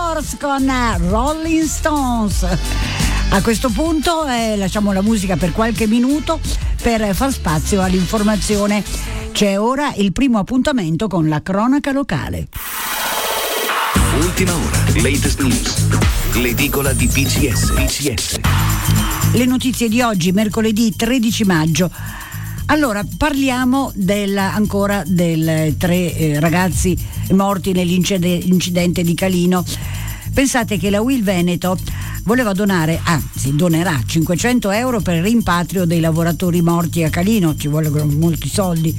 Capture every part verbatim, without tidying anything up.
Doors con Rolling Stones. A questo punto eh, lasciamo la musica per qualche minuto per far spazio all'informazione. C'è ora il primo appuntamento con la cronaca locale. Ultima ora, latest news, l'edicola di P C S. P C S. Le notizie di oggi, mercoledì tredici maggio. Allora, parliamo del, ancora dei tre eh, ragazzi morti nell'incidente di Calino. Pensate che la U I L Veneto voleva donare, anzi donerà cinquecento euro per il rimpatrio dei lavoratori morti a Calino, ci vogliono molti soldi.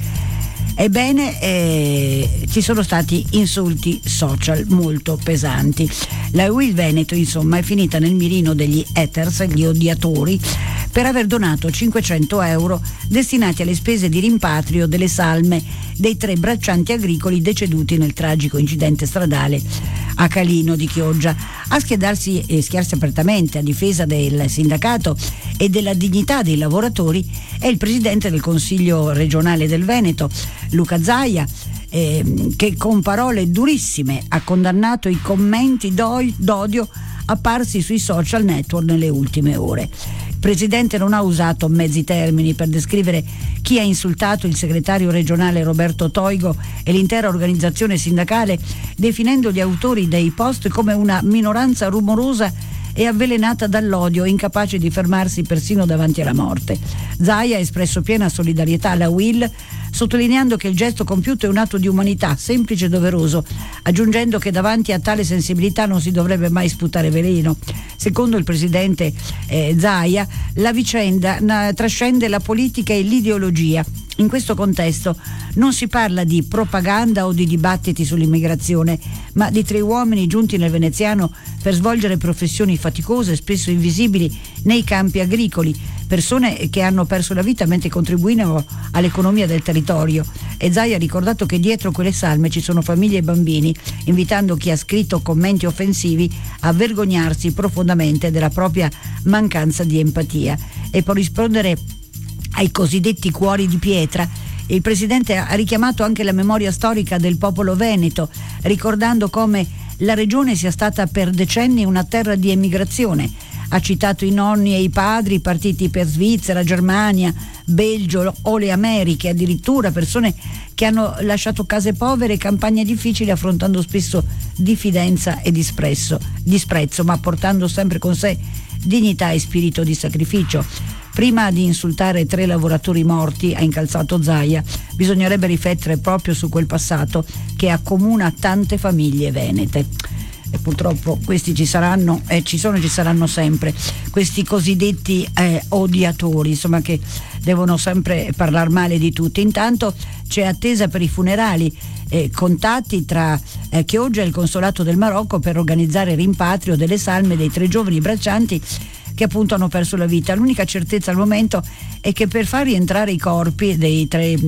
Ebbene, eh, ci sono stati insulti social molto pesanti. La U I L Veneto, insomma, è finita nel mirino degli haters, gli odiatori, per aver donato cinquecento euro destinati alle spese di rimpatrio delle salme dei tre braccianti agricoli deceduti nel tragico incidente stradale a Calino di Chioggia. A schierarsi e schiarsi apertamente a difesa del sindacato e della dignità dei lavoratori è il presidente del Consiglio regionale del Veneto, Luca Zaia, eh, che con parole durissime ha condannato i commenti d'odio apparsi sui social network nelle ultime ore. Il presidente non ha usato mezzi termini per descrivere chi ha insultato il segretario regionale Roberto Toigo e l'intera organizzazione sindacale, definendo gli autori dei post come una minoranza rumorosa e avvelenata dall'odio, incapace di fermarsi persino davanti alla morte. Zaia ha espresso piena solidarietà alla U I L, sottolineando che il gesto compiuto è un atto di umanità, semplice e doveroso, aggiungendo che davanti a tale sensibilità non si dovrebbe mai sputare veleno. Secondo il presidente eh, Zaia, la vicenda na, trascende la politica e l'ideologia. In questo contesto non si parla di propaganda o di dibattiti sull'immigrazione, ma di tre uomini giunti nel veneziano per svolgere professioni faticose, spesso invisibili, nei campi agricoli, persone che hanno perso la vita mentre contribuivano all'economia del territorio. E Zaia ha ricordato che dietro quelle salme ci sono famiglie e bambini, invitando chi ha scritto commenti offensivi a vergognarsi profondamente della propria mancanza di empatia. E per rispondere ai cosiddetti cuori di pietra, il presidente ha richiamato anche la memoria storica del popolo veneto, ricordando come la regione sia stata per decenni una terra di emigrazione. Ha citato i nonni e i padri partiti per Svizzera, Germania, Belgio o le Americhe, addirittura persone che hanno lasciato case povere e campagne difficili, affrontando spesso diffidenza e disprezzo, disprezzo, ma portando sempre con sé dignità e spirito di sacrificio. Prima di insultare tre lavoratori morti, ha incalzato Zaia, bisognerebbe riflettere proprio su quel passato che accomuna tante famiglie venete. E purtroppo questi ci saranno, e eh, ci sono e ci saranno sempre, questi cosiddetti eh, odiatori, insomma, che devono sempre parlare male di tutti. Intanto c'è attesa per i funerali, eh, contatti tra eh, Chioggia e il consolato del Marocco per organizzare il rimpatrio delle salme dei tre giovani braccianti che appunto hanno perso la vita. L'unica certezza al momento è che per far rientrare i corpi dei tre,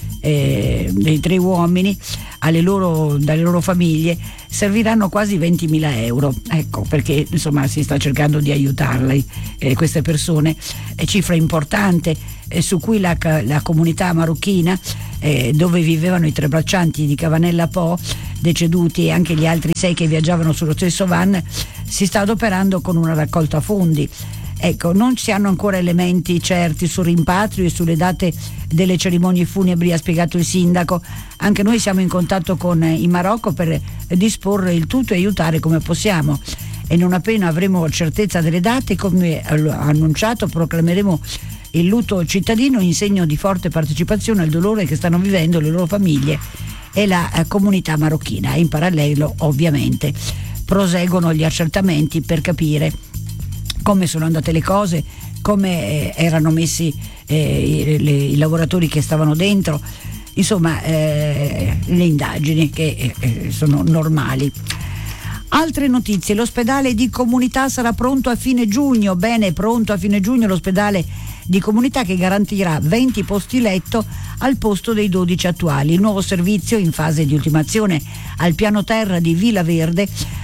eh, dei tre uomini alle loro, dalle loro famiglie serviranno quasi ventimila euro, ecco, perché insomma si sta cercando di aiutarle eh, queste persone, è cifra importante eh, su cui la, la comunità marocchina eh, dove vivevano i tre braccianti di Cavanella Po deceduti e anche gli altri sei che viaggiavano sullo stesso van si sta adoperando con una raccolta fondi. Ecco, non si hanno ancora elementi certi sul rimpatrio e sulle date delle cerimonie funebri, ha spiegato il sindaco. Anche noi siamo in contatto con il Marocco per disporre il tutto e aiutare come possiamo, e non appena avremo certezza delle date, come ha annunciato, proclameremo il lutto cittadino in segno di forte partecipazione al dolore che stanno vivendo le loro famiglie e la eh, comunità marocchina. In parallelo, ovviamente, proseguono gli accertamenti per capire come sono andate le cose, come eh, erano messi eh, i, le, i lavoratori che stavano dentro, insomma eh, le indagini che eh, sono normali. Altre notizie: l'ospedale di comunità sarà pronto a fine giugno. Bene, pronto a fine giugno l'ospedale di comunità che garantirà venti posti letto al posto dei dodici attuali. Il nuovo servizio, in fase di ultimazione al piano terra di Villa Verde,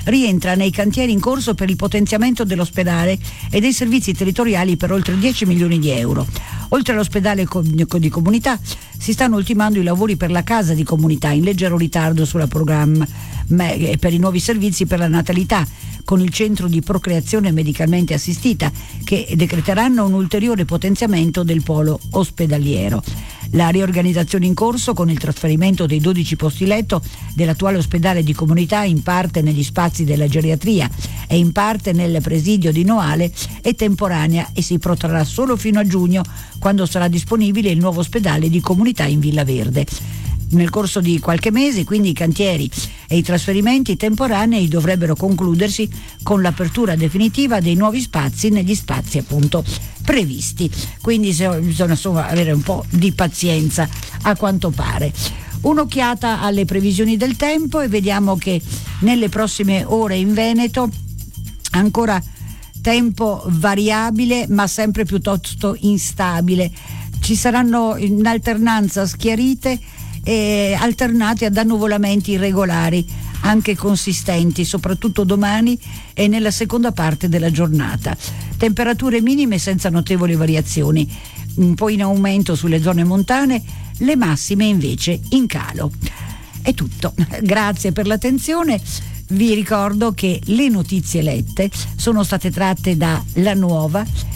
rientra nei cantieri in corso per il potenziamento dell'ospedale e dei servizi territoriali per oltre dieci milioni di euro. Oltre all'ospedale di comunità si stanno ultimando i lavori per la casa di comunità, in leggero ritardo sulla programma e per i nuovi servizi per la natalità, con il centro di procreazione medicalmente assistita, che decreteranno un ulteriore potenziamento del polo ospedaliero. La riorganizzazione in corso, con il trasferimento dei dodici posti letto dell'attuale ospedale di comunità in parte negli spazi della geriatria e in parte nel presidio di Noale, è temporanea e si protrarrà solo fino a giugno, quando sarà disponibile il nuovo ospedale di comunità in Villa Verde. Nel corso di qualche mese, quindi, i cantieri e i trasferimenti temporanei dovrebbero concludersi con l'apertura definitiva dei nuovi spazi negli spazi appunto previsti. Quindi bisogna insomma avere un po' di pazienza, a quanto pare. Un'occhiata alle previsioni del tempo e vediamo che nelle prossime ore in Veneto ancora tempo variabile ma sempre piuttosto instabile. Ci saranno in alternanza schiarite e alternati ad annuvolamenti irregolari, anche consistenti, soprattutto domani e nella seconda parte della giornata. Temperature minime senza notevoli variazioni, un po' in aumento sulle zone montane, le massime invece in calo. È tutto, grazie per l'attenzione. Vi ricordo che le notizie lette sono state tratte da La Nuova